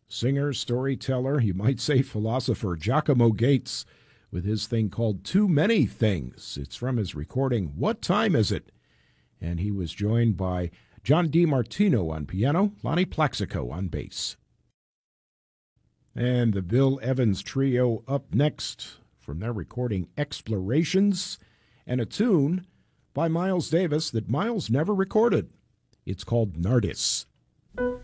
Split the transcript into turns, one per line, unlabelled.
Singer, storyteller, you might say philosopher, Giacomo Gates, with his thing called Too Many Things. It's from his recording, What Time Is It? And he was joined by John DiMartino on piano, Lonnie Plaxico on bass. And the Bill Evans Trio up next from their recording Explorations, and a tune by Miles Davis that Miles never recorded. It's called Nardis.